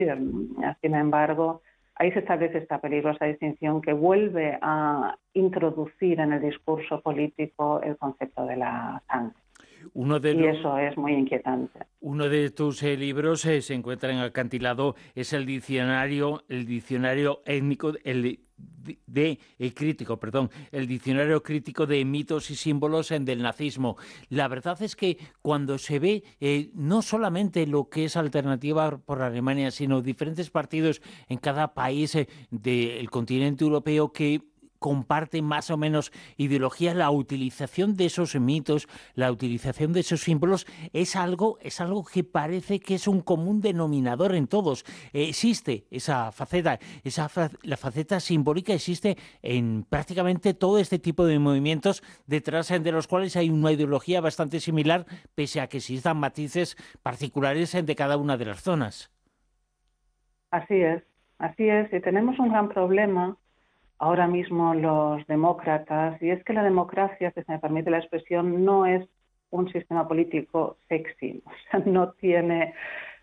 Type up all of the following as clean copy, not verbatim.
Sin embargo, ahí se establece esta peligrosa distinción que vuelve a introducir en el discurso político el concepto de la sangre. Y eso es muy inquietante. Uno de tus libros se encuentra en Acantilado, es el diccionario étnico, el diccionario crítico de mitos y símbolos del nazismo. La verdad es que cuando se ve no solamente lo que es Alternativa por Alemania, sino diferentes partidos en cada país del continente europeo que comparten más o menos ideologías, la utilización de esos mitos, la utilización de esos símbolos es algo que parece que es un común denominador en todos. Existe esa faceta, la faceta simbólica existe en prácticamente todo este tipo de movimientos, detrás de los cuales hay una ideología bastante similar, pese a que existan matices particulares de cada una de las zonas. Así es, y tenemos un gran problema ahora mismo los demócratas, y es que la democracia, si se me permite la expresión, no es un sistema político sexy, o sea, no tiene...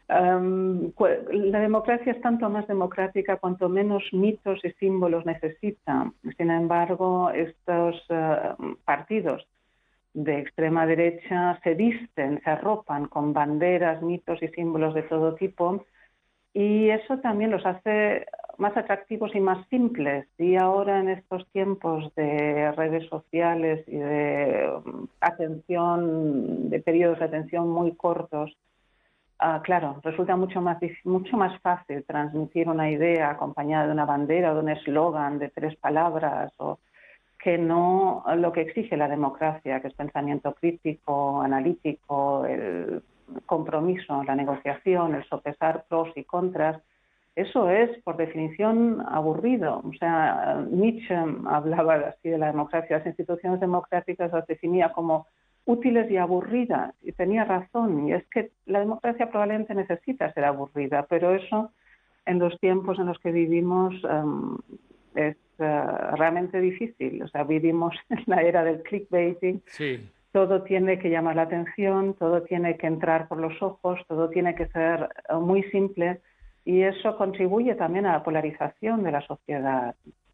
la democracia es tanto más democrática cuanto menos mitos y símbolos necesita. Sin embargo, estos partidos de extrema derecha se visten, se arropan con banderas, mitos y símbolos de todo tipo, y eso también los hace más atractivos y más simples. Y ahora en estos tiempos de redes sociales y de atención, de periodos de atención muy cortos, claro, resulta mucho más fácil transmitir una idea acompañada de una bandera o de un eslogan de 3 palabras, o que no lo que exige la democracia, que es pensamiento crítico, analítico, el compromiso, la negociación, el sopesar pros y contras. Eso es, por definición, aburrido. O sea, Nietzsche hablaba así de la democracia. Las instituciones democráticas las definía como útiles y aburridas, y tenía razón. Y es que la democracia probablemente necesita ser aburrida, pero eso, en los tiempos en los que vivimos, es realmente difícil. O sea, vivimos en la era del clickbaiting. Sí. Todo tiene que llamar la atención, todo tiene que entrar por los ojos, todo tiene que ser muy simple, y eso contribuye también a la polarización de la sociedad.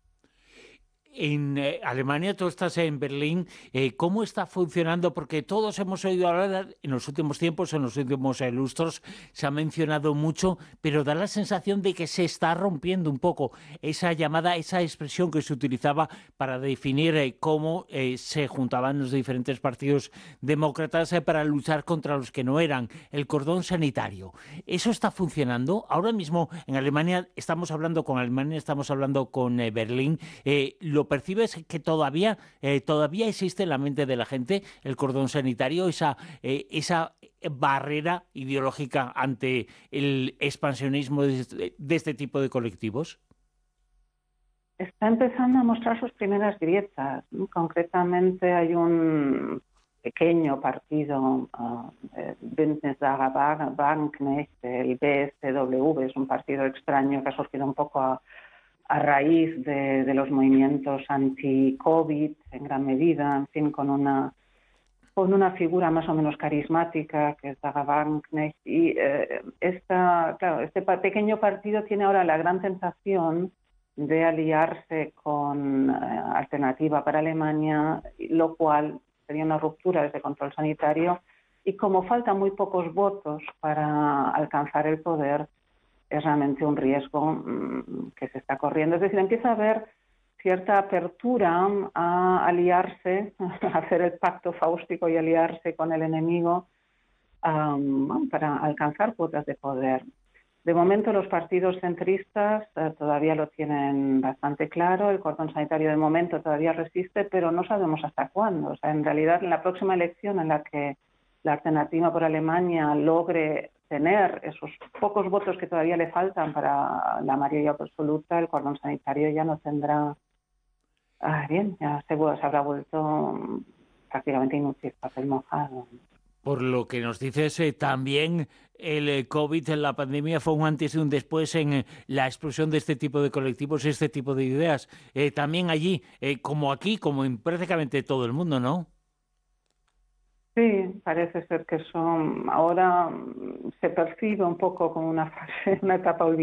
En Alemania, tú estás en Berlín, ¿cómo está funcionando? Porque todos hemos oído hablar en los últimos tiempos, en los últimos lustros, se ha mencionado mucho, pero da la sensación de que se está rompiendo un poco esa expresión que se utilizaba para definir cómo se juntaban los diferentes partidos demócratas para luchar contra los que no eran, el cordón sanitario. ¿Eso está funcionando? Ahora mismo en Alemania estamos hablando con Berlín. ¿Lo percibes que todavía existe en la mente de la gente el cordón sanitario, esa barrera ideológica ante el expansionismo de este tipo de colectivos? Está empezando a mostrar sus primeras grietas. Concretamente hay un pequeño partido, Bündnis Sarah Wagenknecht, el BSW, es un partido extraño que ha surgido un poco a raíz de los movimientos anti-COVID, en gran medida, en fin, con una figura más o menos carismática, que es Sarah Wagenknecht. Y este pequeño partido tiene ahora la gran tentación de aliarse con Alternativa para Alemania, lo cual sería una ruptura de ese control sanitario. Y como faltan muy pocos votos para alcanzar el poder, es realmente un riesgo que se está corriendo. Es decir, empieza a haber cierta apertura a aliarse, a hacer el pacto fáustico y aliarse con el enemigo para alcanzar cuotas de poder. De momento los partidos centristas todavía lo tienen bastante claro, el cordón sanitario de momento todavía resiste, pero no sabemos hasta cuándo. O sea, en realidad, en la próxima elección en la que la Alternativa por Alemania logre tener esos pocos votos que todavía le faltan para la mayoría absoluta, el cordón sanitario ya no tendrá... ya se habrá vuelto prácticamente inútil, papel mojado. Por lo que nos dices, también el COVID, la pandemia, fue un antes y un después en la explosión de este tipo de colectivos, este tipo de ideas. También allí, como aquí, como en prácticamente todo el mundo, ¿no? Sí, parece ser que son, ahora se percibe un poco como una fase, una etapa olvidada.